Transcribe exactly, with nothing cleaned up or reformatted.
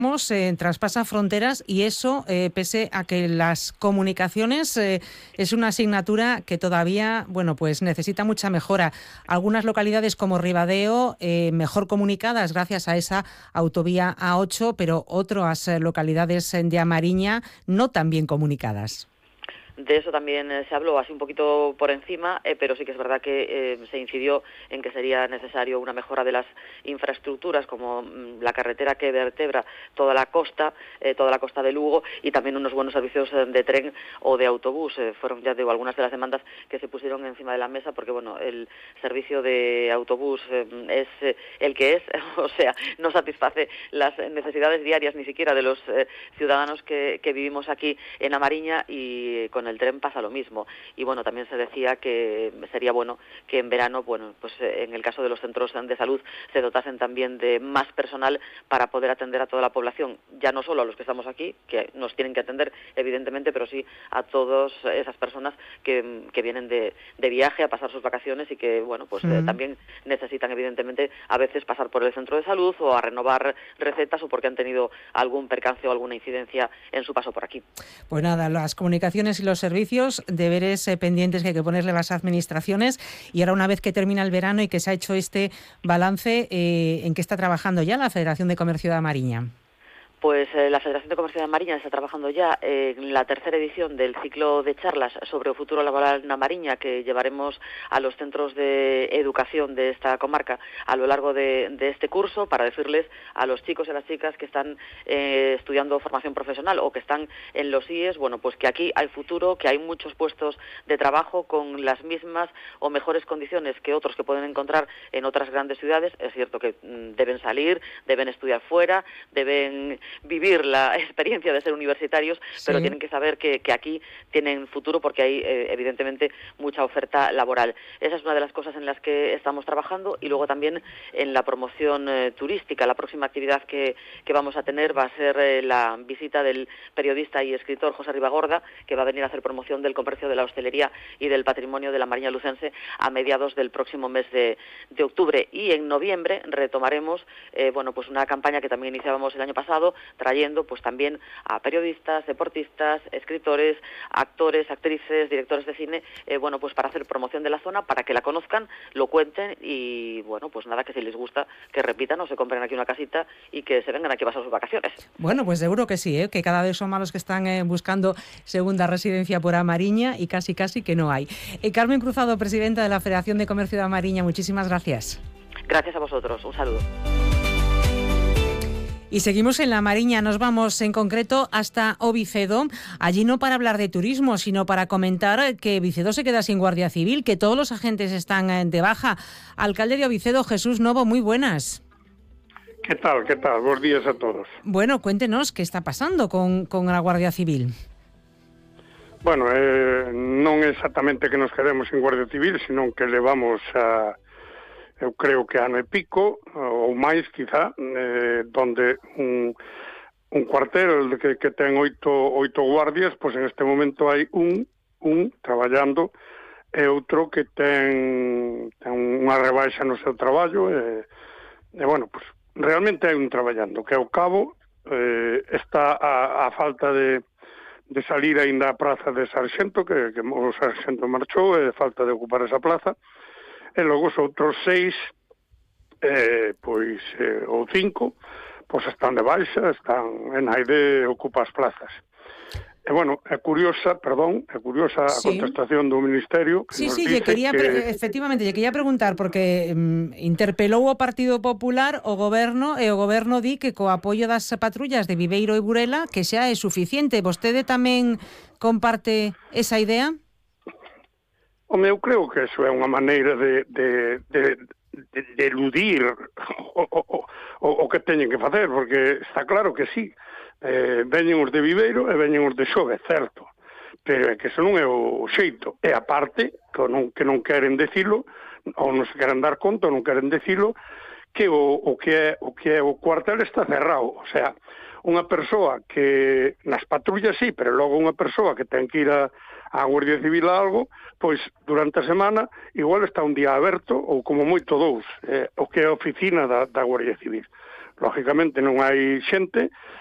Eh, traspasa fronteras y eso, eh, pese a que las comunicaciones eh, es una asignatura que todavía, bueno, pues necesita mucha mejora. Algunas localidades como Ribadeo, eh, mejor comunicadas gracias a esa autovía A ocho, pero otras eh, localidades de A Mariña no tan bien comunicadas. De eso también eh, se habló así un poquito por encima, eh, pero sí que es verdad que eh, se incidió en que sería necesario una mejora de las infraestructuras, como mm, la carretera que vertebra toda la costa, eh, toda la costa de Lugo, y también unos buenos servicios eh, de tren o de autobús. Eh, fueron, ya digo, algunas de las demandas que se pusieron encima de la mesa, porque bueno, el servicio de autobús eh, es eh, el que es, o sea, no satisface las necesidades diarias ni siquiera de los eh, ciudadanos que, que vivimos aquí en A Mariña, y con el tren pasa lo mismo. Y bueno, también se decía que sería bueno que en verano, bueno, pues en el caso de los centros de salud se dotasen también de más personal para poder atender a toda la población, ya no solo a los que estamos aquí, que nos tienen que atender evidentemente, pero sí a todas esas personas que, que vienen de, de viaje a pasar sus vacaciones y que, bueno, pues mm. eh, también necesitan evidentemente a veces pasar por el centro de salud o a renovar recetas o porque han tenido algún percance o alguna incidencia en su paso por aquí. Pues nada, las comunicaciones y los servicios, deberes eh, pendientes que hay que ponerle a las administraciones. Y ahora, una vez que termina el verano y que se ha hecho este balance, eh, ¿en qué está trabajando ya la Federación de Comercio de A Mariña? Pues eh, la Federación de Comercio de Mariña está trabajando ya eh, en la tercera edición del ciclo de charlas sobre el futuro laboral en A Mariña, que llevaremos a los centros de educación de esta comarca a lo largo de, de este curso, para decirles a los chicos y a las chicas que están eh, estudiando formación profesional o que están en los I E S, bueno, pues que aquí hay futuro, que hay muchos puestos de trabajo con las mismas o mejores condiciones que otros que pueden encontrar en otras grandes ciudades. Es cierto que mm, deben salir, deben estudiar fuera, deben vivir la experiencia de ser universitarios, sí. pero tienen que saber que, que aquí tienen futuro porque hay eh, evidentemente mucha oferta laboral. Esa es una de las cosas en las que estamos trabajando, y luego también en la promoción eh, turística. La próxima actividad que, que vamos a tener va a ser eh, la visita del periodista y escritor José Ribagorda, que va a venir a hacer promoción del comercio, de la hostelería y del patrimonio de la Mariña lucense a mediados del próximo mes de, de octubre. Y en noviembre retomaremos eh, bueno, pues una campaña que también iniciábamos el año pasado, trayendo pues también a periodistas, deportistas, escritores, actores, actrices, directores de cine, eh, bueno, pues para hacer promoción de la zona, para que la conozcan, lo cuenten y, bueno, pues nada, que si les gusta, que repitan o se compren aquí una casita y que se vengan aquí a pasar sus vacaciones. Bueno, pues seguro que sí, ¿eh? Que cada vez son más los que están eh, buscando segunda residencia por A Mariña y casi casi que no hay. Eh, Carmen Cruzado, presidenta de la Federación de Comercio de A Mariña, muchísimas gracias. Gracias a vosotros, un saludo. Y seguimos en La Mariña, nos vamos en concreto hasta Ovicedo, allí no para hablar de turismo, sino para comentar que Vicedo se queda sin Guardia Civil, que todos los agentes están de baja. Alcalde de Ovicedo, Jesús Novo, muy buenas. ¿Qué tal? ¿Qué tal? Buenos días a todos. Bueno, cuéntenos qué está pasando con, con la Guardia Civil. Bueno, eh, non é exactamente que nos quedemos sin Guardia Civil, sino que levamos a... eu creo que ano e pico, ou máis, quizá, eh, donde un, un cuartel que, que ten oito, oito guardias, pois en este momento hai un, un traballando, e outro que ten, ten unha rebaixa no seu traballo, e, e bueno, pois realmente hai un traballando, que ao cabo eh, está a, a falta de, de salir aínda a praza de sarxento, que, que o sarxento marchou, e falta de ocupar esa plaza, e logo os outros seis, eh, pois, eh, ou cinco, pois están de baixa, están en aire, ocupa as plazas. E, bueno, é curiosa, perdón, é curiosa sí. a contestación do Ministerio, que sí, nos sí, dice quería, que... efectivamente, lle quería preguntar, porque um, interpelou o Partido Popular o Goberno, e o Goberno di que co apoio das patrullas de Viveiro e Burela, que xa é suficiente. Vostede tamén comparte esa idea? Home, eu creo que eso é unha maneira de, de, de, de, de eludir o, o, o, o que teñen que facer, porque está claro que sí, eh, veñen os de Viveiro e veñen os de Xove, certo, pero é que eso non é o xeito, e aparte, que non, que non queren decilo, ou non se queren dar conta, ou non queren decilo, que o, o, que é, o que é o cuartel está cerrado, o sea, unha persoa que nas patrullas sí, pero logo unha persoa que ten que ir a a Guardia Civil a algo, pois durante a semana igual está un día aberto ou como moito dous, eh, o que é a oficina da, da Guardia Civil. lógicamente non hai xente,